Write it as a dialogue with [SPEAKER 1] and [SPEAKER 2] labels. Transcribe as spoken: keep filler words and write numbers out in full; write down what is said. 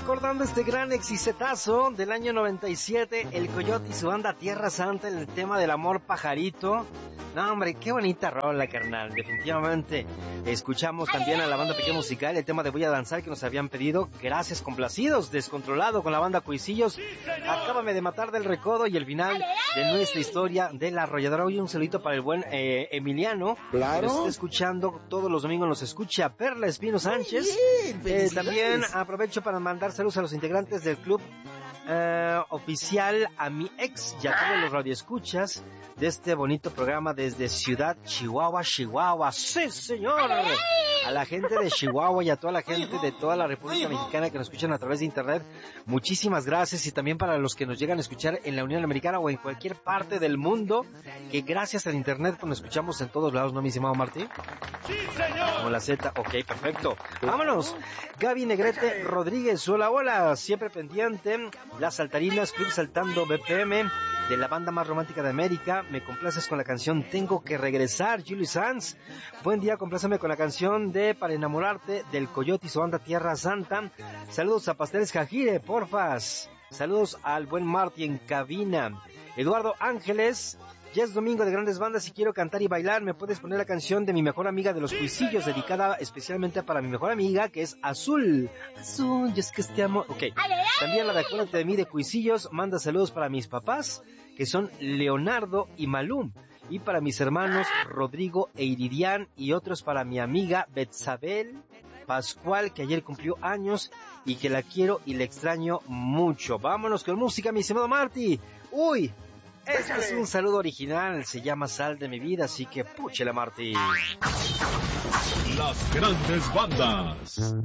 [SPEAKER 1] recordando este gran exicetazo del año noventa y siete, El Coyote y su banda Tierra Santa, en el tema del amor pajarito. No, hombre, qué bonita rola, carnal. Definitivamente escuchamos también a la banda Pequeño Musical, el tema de Voy a Danzar que nos habían pedido. Gracias, complacidos. Descontrolado con la banda Cuisillos. Acábame de matar del recodo y el final de nuestra historia de la arrolladora. Hoy un saludito para el buen eh, Emiliano.
[SPEAKER 2] Claro.
[SPEAKER 1] Que nos está escuchando todos los domingos, nos escucha Perla Espino Sánchez. Eh, también aprovecho para mandar saludos a los integrantes del club Uh, oficial, a mi ex y a todos los radioescuchas de este bonito programa desde Ciudad Chihuahua, Chihuahua. ¡Sí, señor! A la gente de Chihuahua y a toda la gente de toda la República Mexicana que nos escuchan a través de internet, muchísimas gracias. Y también para los que nos llegan a escuchar en la Unión Americana o en cualquier parte del mundo, que gracias al internet pues nos escuchamos en todos lados, ¿no, mi estimado Martí?
[SPEAKER 3] ¡Sí, señor!
[SPEAKER 1] Como la Z, ok, perfecto. Vámonos. Gaby Negrete Rodríguez, hola, hola, siempre pendiente. Las Saltarinas, Club Saltando B P M, de la banda más romántica de América. Me complaces con la canción Tengo que regresar, Julie Sanz. Buen día, compláceme con la canción de Para enamorarte, del Coyote y su banda Tierra Santa. Saludos a Pasteles Jajire, porfas. Saludos al buen Marty en cabina. Eduardo Ángeles. Ya es domingo de grandes bandas y quiero cantar y bailar. ¿Me puedes poner la canción de mi mejor amiga de los Cuisillos, dedicada especialmente para mi mejor amiga, que es Azul? Azul, y es que este amor... Ok. También la de Acuérdate de mí de Cuisillos. Manda saludos para mis papás, que son Leonardo y Malum. Y para mis hermanos Rodrigo e Iridian, y otros para mi amiga Betsabel Pascual, que ayer cumplió años y que la quiero y la extraño mucho. Vámonos con música, mi estimado Marty. Uy, este es un saludo original, se llama Sal de mi vida, así que púchela, Marty.
[SPEAKER 3] Las grandes bandas.